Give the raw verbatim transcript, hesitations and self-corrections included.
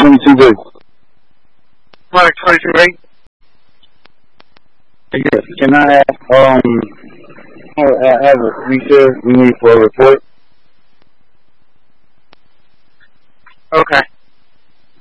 twenty-two big. Mark twenty-two big. Yes. Can I have, um, I have a feature we need for a report? Okay.